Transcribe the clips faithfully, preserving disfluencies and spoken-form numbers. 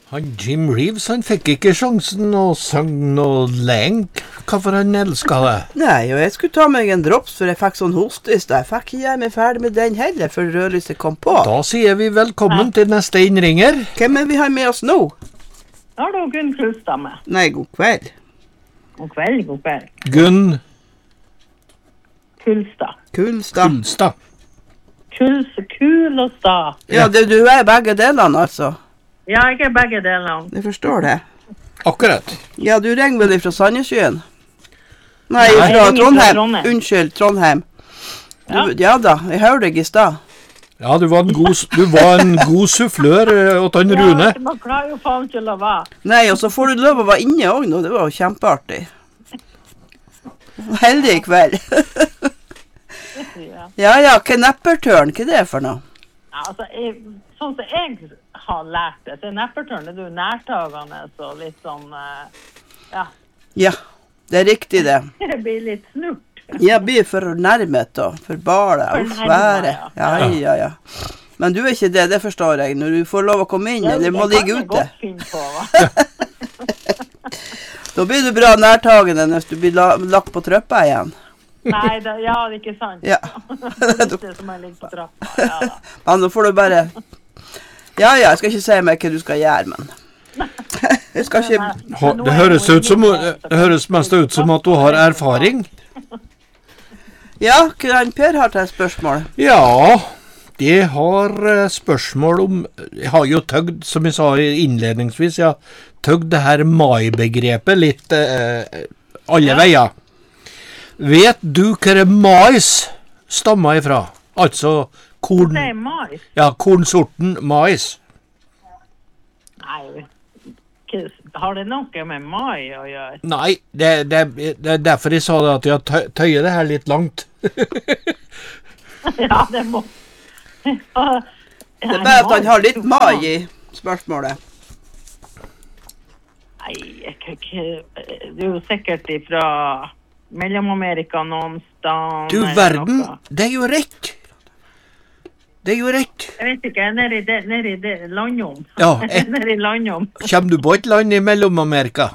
Han Jim Reeves, han fikk ikke sjansen å synge noe lenge. Hvorfor han elsket det? Nei, og jeg skulle ta meg en drops, for jeg fikk sånn hoste i sted. Jeg fikk ikke jeg meg ferdig med den heller, før rødlyset kom på. Da sier vi velkommen til neste innringer. Hvem er vi har med oss nå? Da har du Gunn Kulstad med. Nei, god kveld. God kveld, god kveld. Gunn Kulstad. Kulstad. Kulstad. Kuls, kul og sta. Ja, det, du er begge delene, altså. Ja, jeg er begge delene. Jeg forstår det. Akkurat. Ja, du ringer vel fra Sandnessjøen? Nei, Nei, fra jeg ringer fra Trondheim. Trondheim. Unnskyld, Trondheim. Du, Ja. ja da, jeg hørte deg i stad. Ja, du var en god, du var en god sufflør eh, åt han Rune. Ja, man klarer jo faen ikke å la være. Nei, og så får du lov å være inne også nå. Det var jo kjempeartig. Heldig i kveld. Ja. Ja, ja, kneppertørn, hva er det for noe? Ja, altså, jeg, sånn som jeg har lært det, så er neppertørn, det er jo nærtagende, så litt sånn, eh, ja, Ja, det er riktig det. det blir litt snurt. Jeg blir for nærmet da, for bare å For nærmet, svære. ja. Ja, ja, ja. Men du er ikke det, det forstår jeg. Når du får lov å komme inn, Ja, eller må det ligge kan jeg ute. godt finne på, hva? Da blir du bra nærtagende hvis du blir la lagt på trøppa igjen. Nei, det, ja, det er ikke sant. Ja. Det er det som jeg ligger på trappa, ja da. Men da får du bare... Ja, ja, jeg skal ikke si meg hva du skal gjøre, men... Jeg skal ikke... Ha- Det høres ut som, det høres mest ut som at du har erfaring. Ja, hva han Per har til et spørsmål? Ja, det har eh, spørsmål om, jeg har jo tøgd, som jeg sa innledningsvis, jeg har tøgd det her mai-begrepet litt eh, alle Ja. veier. Vet du hva mais stammer ifra? Altså korn, Det er mais. ja, kornsorten mais. Nei, ikke- har det noe med mai å gjøre? Nei, det, det, det er derfor jeg sa det at jeg tø- tøyer det her litt langt. Ja, det må... Ja, Det er bare at han har litt mai i spørsmålet. Nei, jeg kan ikke... Det er jo sikkert ifra Mellom-Amerika noen sted. Du eller verden, noe. det er jo rett. Det er jo rett. Jeg vet ikke, jeg er nede i det, nede i det landom. Ja, Jeg jeg- er nede i landom. Kommer du på et land i Mellom-Amerika?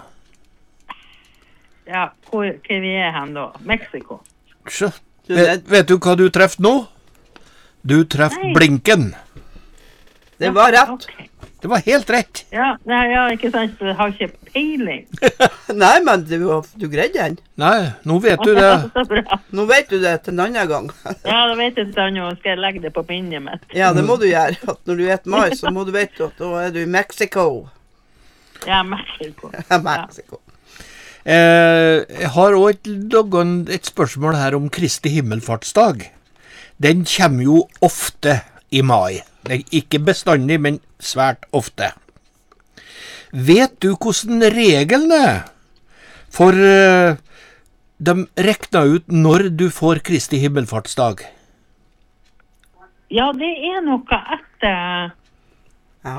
Ja, hvor, hvor vi er hen da? Mexico. Så, Du, vet, det, vet du hva du treffer nå? Du treffer Nei. blinken. det var rett. Ok. Det var helt rett. Ja, nei, ja, ikke sant, jeg har ikke peiling. Nei, men du, du greide den. Nei, nå vet du det. Så bra. Nå vet du det til en annen gang. Ja, da vet jeg ikke, nå skal jeg legge det på minnet mitt. Ja, det må du gjøre. At når du et mais, så må du vite at da er du i Mexico. Ja, Mexico. Ja, Mexico. Eh, jeg har også et, noen- et spørsmål her om Kristi himmelfartsdag. Den kommer jo ofte i mai. Det er ikke bestandig, men svært ofte. Vet du hvordan reglene er? For eh, de rekner ut når du får Kristi himmelfartsdag. Ja, det er noe etter... Ja.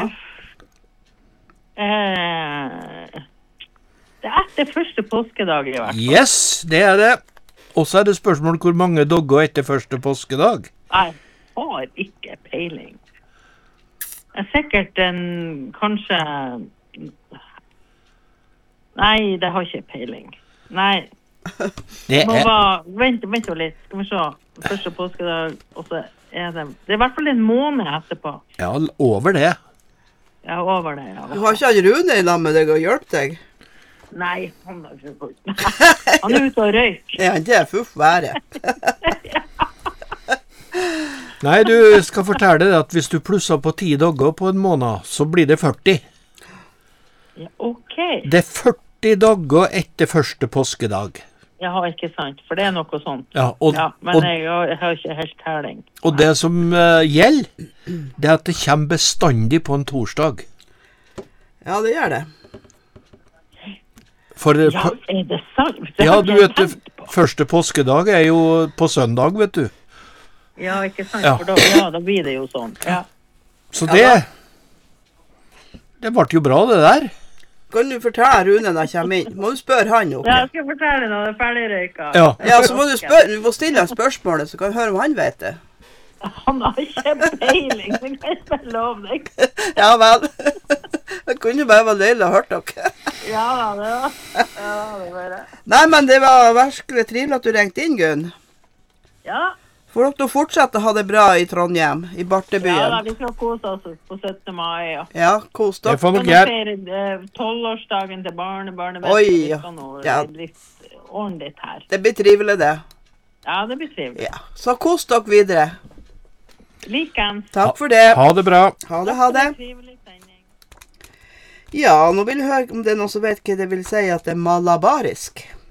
Eh, det er etter første påskedag i hvert fall. Yes, det er det. Og så er det spørsmål hvor mange dogger etter første påskedag. Jeg har ikke peiling. Det er sikkert en, kanskje... Nei, det har ikke peiling. Nei, Det må er, være... Vent, vent jo litt. Skal vi se. Første påskedag, og så er det... Det er i hvert fall en måned etterpå. ja, over det. Ja, over det, ja. Du har ikke han Rune i lag med deg og hjelpe deg? Nei, han er ikke godt. Han er ute og røyk. Ja, det er fuff være. Nei, du skal fortelle deg at hvis du plusser på ti dager på en måned, så blir det førti. Ja, ok. Det er førti dager etter første påskedag. Jeg har ikke sant, for det er noe sånt. Ja, og, Ja, men og, jeg har, jeg har ikke helt telling. og det som eh, gjelder, det er at det kommer bestandig på en torsdag. Ja, det gjør det. For eh, Ja, på- er det sant? Det ja, har du jeg vet, tenkt det på. første påskedag er jo på søndag, vet du. Ja, ikke sant, Ja. for da, ja, da blir det jo sånn. Ja. Så det, det ble jo bra det der. Kan du fortelle Rune når han kommer inn? Må du spørre han noe? Ja, jeg skal fortelle når det er ferdig røyka. Ja. Ja, så må du spørre, du må stille han spørsmålet, så kan du høre om han vet det. Han har ikke peiling, det kan jeg bare love deg. Ja vel. kunne jo bare være deilig å høre dere. Ja, da, det var, ja, det var det. Nei, men det var virkelig trivelig at du ringte inn, Gunn. Ja, Får dere fortsette å ha det bra i Trondheim, i ja da, Bartebyen. vi skal kose oss på syttende mai, ja. Ja, kos Det dere. får Vi nok skal gjøre. feire eh, tolvårsdagen til barnebarnet. Oi, Vi ja. skal nå Ja. litt ordentlig her. Det blir trivelig, det. Ja, det blir trivelig. Ja. Så kos dere videre. Likens. Takk for det. Ha det bra. Ha det, ha det. Trivelig sending. Ja, nå vil jeg høre om det er noen som vet hva det vil si at det er malabarisk.